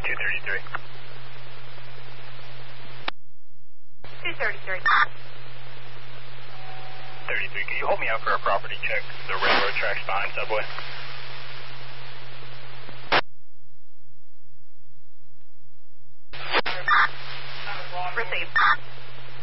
233. 233. 33, can you hold me out for a property check? The railroad tracks behind Subway. Received.